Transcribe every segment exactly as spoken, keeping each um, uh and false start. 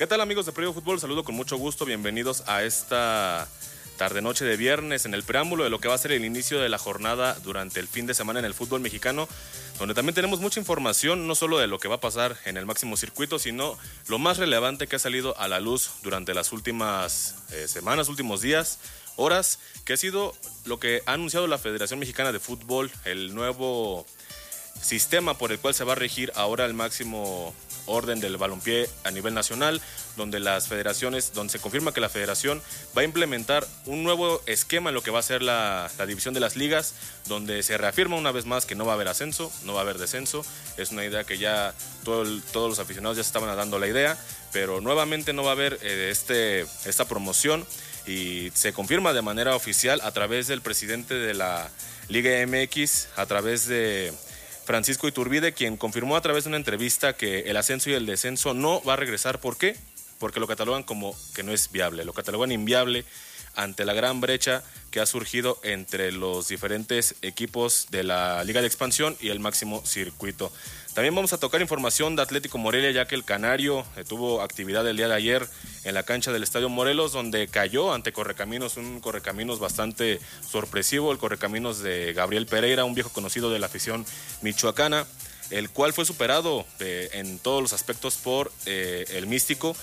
¿Qué tal, amigos de Previo Fútbol? Saludo con mucho gusto, bienvenidos a esta tarde-noche de viernes en el preámbulo de lo que va a ser el inicio de la jornada durante el fin de semana en el fútbol mexicano, donde también tenemos mucha información, no solo de lo que va a pasar en el máximo circuito, sino lo más relevante que ha salido a la luz durante las últimas eh, semanas, últimos días, horas, que ha sido lo que ha anunciado la Federación Mexicana de Fútbol, el nuevo sistema por el cual se va a regir ahora el máximo orden del balompié a nivel nacional, donde las federaciones, donde se confirma que la federación va a implementar un nuevo esquema en lo que va a ser la, la división de las ligas, donde se reafirma una vez más que no va a haber ascenso, no va a haber descenso. Es una idea que ya todo el, todos los aficionados ya se estaban dando la idea, pero nuevamente no va a haber eh, este, esta promoción, y se confirma de manera oficial a través del presidente de la Liga M X, a través de Francisco Iturbide, quien confirmó a través de una entrevista que el ascenso y el descenso no va a regresar. ¿Por qué? Porque lo catalogan como que no es viable, lo catalogan inviable ante la gran brecha que ha surgido entre los diferentes equipos de la Liga de Expansión y el máximo circuito. También vamos a tocar información de Atlético Morelia, ya que el Canario eh, tuvo actividad el día de ayer en la cancha del Estadio Morelos, donde cayó ante Correcaminos, un Correcaminos bastante sorpresivo, el Correcaminos de Gabriel Pereira, un viejo conocido de la afición michoacana, el cual fue superado eh, en todos los aspectos por eh, el Místico.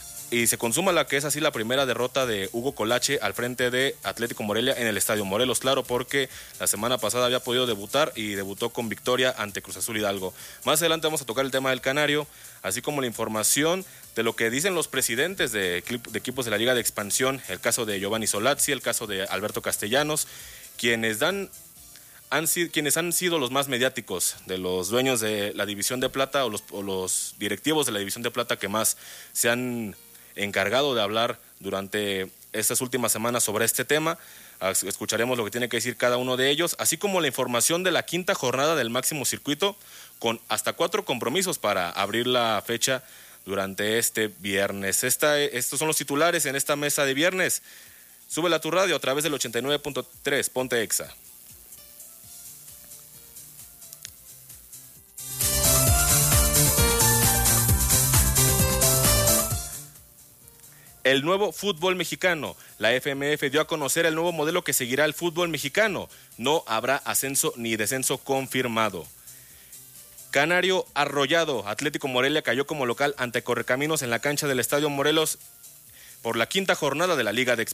Y se consuma la que es así la primera derrota de Hugo Colache al frente de Atlético Morelia en el Estadio Morelos, claro, porque la semana pasada había podido debutar y debutó con victoria ante Cruz Azul Hidalgo. Más adelante vamos a tocar el tema del Canario, así como la información de lo que dicen los presidentes de, de equipos de la Liga de Expansión, el caso de Giovanni Solazzi, el caso de Alberto Castellanos, quienes dan Han sido, quienes han sido los más mediáticos de los dueños de la División de Plata o los, o los directivos de la División de Plata que más se han encargado de hablar durante estas últimas semanas sobre este tema. Escucharemos lo que tiene que decir cada uno de ellos, así como la información de la quinta jornada del máximo circuito, con hasta cuatro compromisos para abrir la fecha durante este viernes. Esta, estos son los titulares en esta mesa de viernes. Súbela a tu radio a través del ochenta y nueve punto tres, Ponte Exa. El nuevo fútbol mexicano. La F M F dio a conocer el nuevo modelo que seguirá el fútbol mexicano. No habrá ascenso ni descenso confirmado. Canario arrollado. Atlético Morelia cayó como local ante Correcaminos en la cancha del Estadio Morelos por la quinta jornada de la Liga de